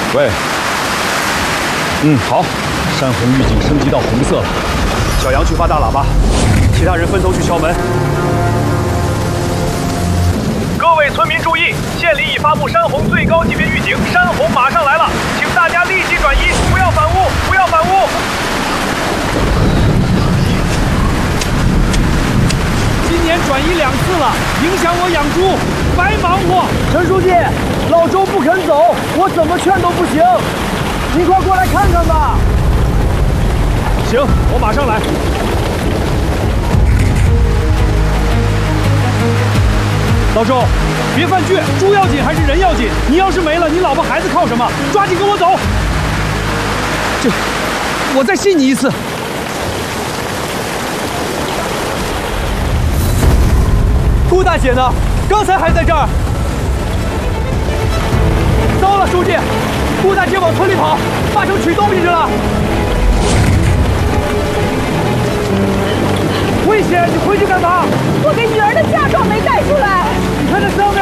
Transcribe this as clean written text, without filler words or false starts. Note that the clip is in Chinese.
喂。好，山洪预警升级到红色了。小杨去发大喇叭，其他人分头去敲门。 各位村民注意，县里已发布山洪最高级别预警，山洪马上来了，请大家立即转移，不要反屋，不要反屋。 今年转移2次了，影响我养猪，白忙活。 陈书记，老周不肯走，我怎么劝都不行。你快过来看看吧。 行，我马上来。老周，别犯倔，猪要紧还是人要紧？你要是没了，你老婆孩子靠什么？抓紧跟我走。我再信你一次。顾大姐呢？刚才还在这儿。糟了，书记，顾大姐往村里跑，八成取东西去了。危险！你回去干嘛？ 我给女儿的嫁妆没带出来。 你看这上面。